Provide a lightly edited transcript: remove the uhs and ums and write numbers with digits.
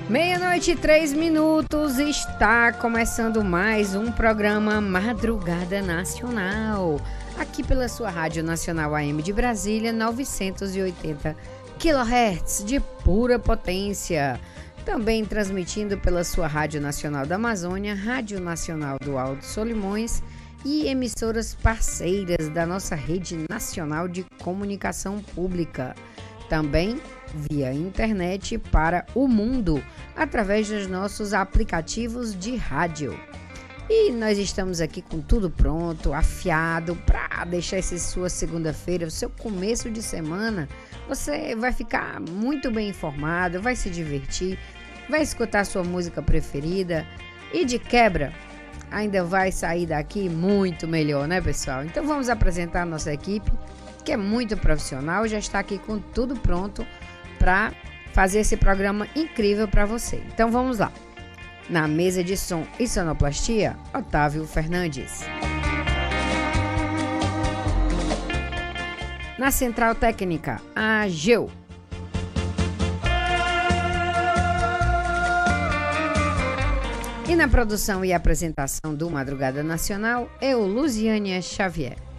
Meia-noite e 3 minutos, está começando mais um programa Madrugada Nacional, aqui pela sua Rádio Nacional AM de Brasília, 980 kHz de pura potência. Também transmitindo pela sua Rádio Nacional da Amazônia, Rádio Nacional do Alto Solimões e emissoras parceiras da nossa Rede Nacional de Comunicação Pública. Também via internet para o mundo, através dos nossos aplicativos de rádio. E nós estamos aqui com tudo pronto, afiado, para deixar essa sua segunda-feira, o seu começo de semana. Você vai ficar muito bem informado, vai se divertir, vai escutar sua música preferida e de quebra ainda vai sair daqui muito melhor, né, pessoal? Então vamos apresentar a nossa equipe, que é muito profissional, já está aqui com tudo pronto para fazer esse programa incrível para você. Então vamos lá. Na mesa de som e sonoplastia, Otávio Fernandes. Na central técnica, a Geu. E na produção e apresentação do Madrugada Nacional, eu, Luziânia Xavier.